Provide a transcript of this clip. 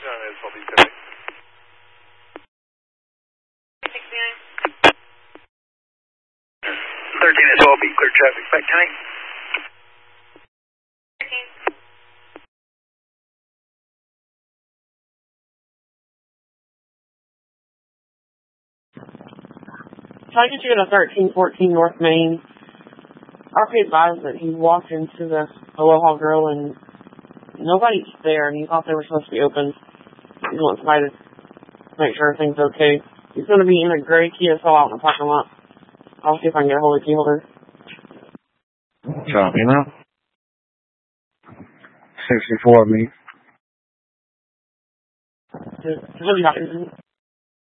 13 as well, be clear traffic. Back tonight. 13. So I get you in a 1314 North Main. RP advised that he walked into the Aloha Grill and nobody's there, and he thought they were supposed to be open. He wants somebody to make sure everything's okay. He's going to be in a gray Kia Soul out in the parking lot. I'll see if I can get a hold of the key holder. Copy now. 64 me. Just